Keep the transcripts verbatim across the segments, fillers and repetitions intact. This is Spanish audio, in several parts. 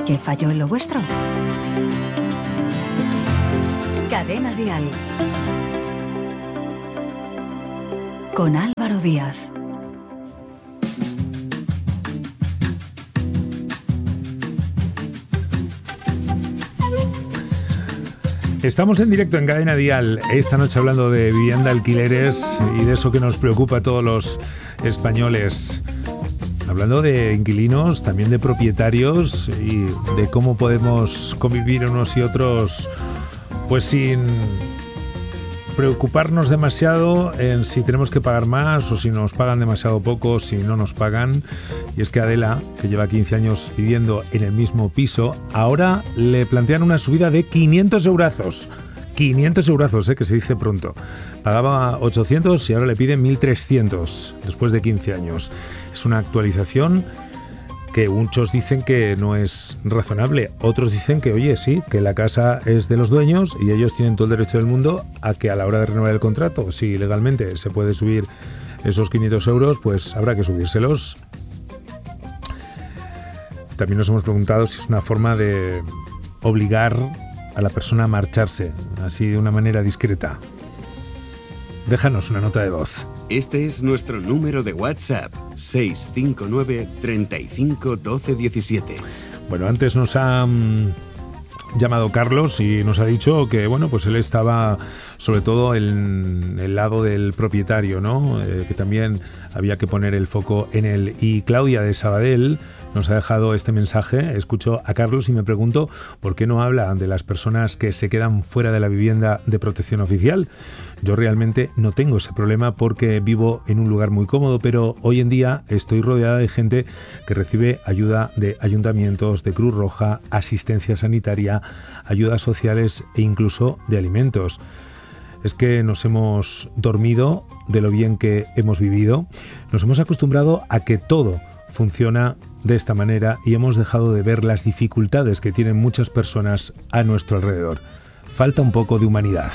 ¿Qué falló en lo vuestro? Cadena Dial. Con Álvaro Díaz. Estamos en directo en Cadena Dial, esta noche hablando de vivienda, alquileres y de eso que nos preocupa a todos los españoles. Hablando de inquilinos, también de propietarios y de cómo podemos convivir unos y otros pues sin preocuparnos demasiado en si tenemos que pagar más o si nos pagan demasiado poco, si no nos pagan. Y es que Adela, que lleva quince años viviendo en el mismo piso, ahora le plantean una subida de quinientos eurazos. quinientos eurazos, eh, que se dice pronto. Pagaba ochocientos y ahora le piden mil trescientos después de quince años. Es una actualización que muchos dicen que no es razonable, otros dicen que, oye, sí, que la casa es de los dueños y ellos tienen todo el derecho del mundo a que a la hora de renovar el contrato, si legalmente se puede subir esos quinientos euros, pues habrá que subírselos. También nos hemos preguntado si es una forma de obligar a la persona a marcharse, así de una manera discreta. Déjanos una nota de voz. Este es nuestro número de WhatsApp, seis cinco nueve, treinta y cinco, doce diecisiete. Bueno, antes nos ha um, llamado Carlos y nos ha dicho que, bueno, pues él estaba sobre todo en el lado del propietario, ¿no? Eh, que también había que poner el foco en él. Y Claudia de Sabadell nos ha dejado este mensaje. Escucho a Carlos y me pregunto por qué no habla de las personas que se quedan fuera de la vivienda de protección oficial. Yo realmente no tengo ese problema porque vivo en un lugar muy cómodo, pero hoy en día estoy rodeada de gente que recibe ayuda de ayuntamientos, de Cruz Roja, asistencia sanitaria, ayudas sociales e incluso de alimentos. Es que nos hemos dormido de lo bien que hemos vivido, nos hemos acostumbrado a que todo funciona de esta manera y hemos dejado de ver las dificultades que tienen muchas personas a nuestro alrededor. Falta un poco de humanidad.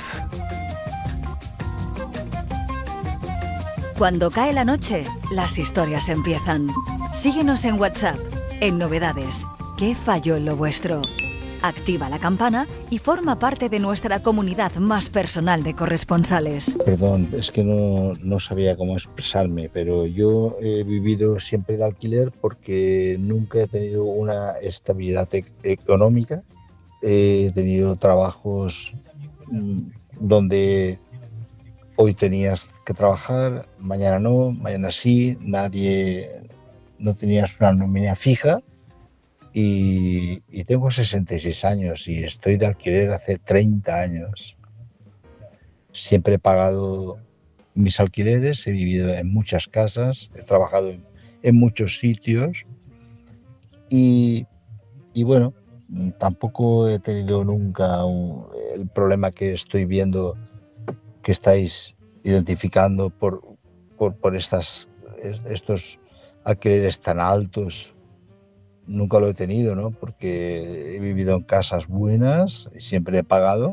Cuando cae la noche, las historias empiezan. Síguenos en WhatsApp, en Novedades. ¿Qué falló en lo vuestro? Activa la campana y forma parte de nuestra comunidad más personal de corresponsales. Perdón, es que no, no sabía cómo expresarme, pero yo he vivido siempre de alquiler porque nunca he tenido una estabilidad e- económica. He tenido trabajos mmm, donde hoy tenías que trabajar, mañana no, mañana sí, nadie, no tenías una nómina fija. Y, y tengo sesenta y seis años y estoy de alquiler hace treinta años. Siempre he pagado mis alquileres, he vivido en muchas casas, he trabajado en, en muchos sitios y, y bueno, tampoco he tenido nunca un, el problema que estoy viendo, que estáis identificando por, por, por estas, estos alquileres tan altos. Nunca lo he tenido, ¿no? Porque he vivido en casas buenas, siempre he pagado.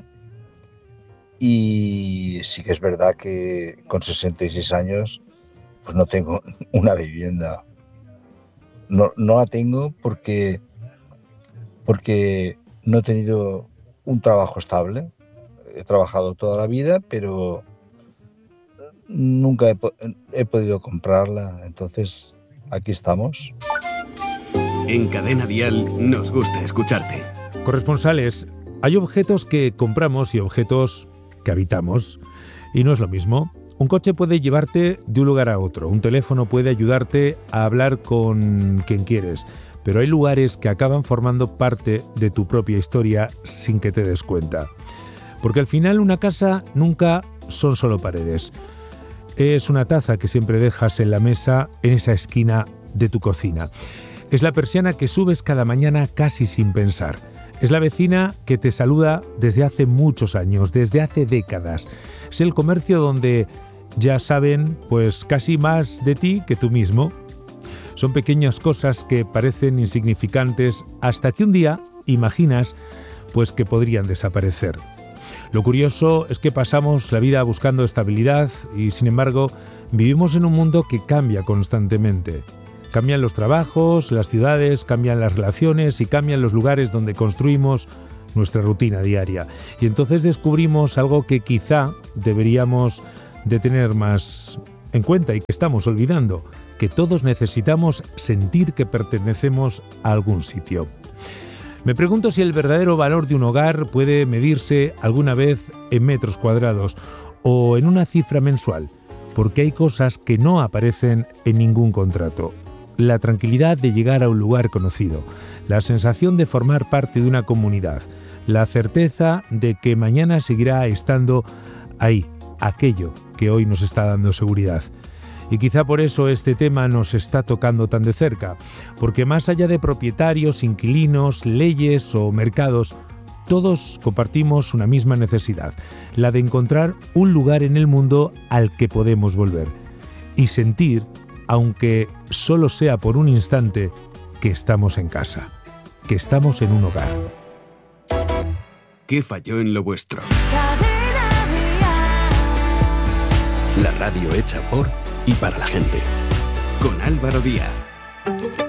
Y sí que es verdad que con sesenta y seis años pues no tengo una vivienda. No, no la tengo porque, porque no he tenido un trabajo estable. He trabajado toda la vida, pero nunca he, he podido comprarla. Entonces, aquí estamos. En Cadena Dial nos gusta escucharte. Corresponsales, hay objetos que compramos y objetos que habitamos. Y no es lo mismo. Un coche puede llevarte de un lugar a otro. Un teléfono puede ayudarte a hablar con quien quieres. Pero hay lugares que acaban formando parte de tu propia historia sin que te des cuenta. Porque al final una casa nunca son solo paredes. Es una taza que siempre dejas en la mesa en esa esquina de tu cocina. Es la persiana que subes cada mañana casi sin pensar. Es la vecina que te saluda desde hace muchos años, desde hace décadas. Es el comercio donde ya saben, pues casi más de ti que tú mismo. Son pequeñas cosas que parecen insignificantes hasta que un día imaginas, pues que podrían desaparecer. Lo curioso es que pasamos la vida buscando estabilidad y, sin embargo, vivimos en un mundo que cambia constantemente. Cambian los trabajos, las ciudades, cambian las relaciones y cambian los lugares donde construimos nuestra rutina diaria. Y entonces descubrimos algo que quizá deberíamos de tener más en cuenta y que estamos olvidando, que todos necesitamos sentir que pertenecemos a algún sitio. Me pregunto si el verdadero valor de un hogar puede medirse alguna vez en metros cuadrados o en una cifra mensual, porque hay cosas que no aparecen en ningún contrato. La tranquilidad de llegar a un lugar conocido, la sensación de formar parte de una comunidad, la certeza de que mañana seguirá estando ahí, aquello que hoy nos está dando seguridad. Y quizá por eso este tema nos está tocando tan de cerca, porque más allá de propietarios, inquilinos, leyes o mercados, todos compartimos una misma necesidad, la de encontrar un lugar en el mundo al que podemos volver y sentir, aunque solo sea por un instante, que estamos en casa, que estamos en un hogar. ¿Qué falló en lo vuestro? La radio hecha por y para la gente. Con Álvaro Díaz.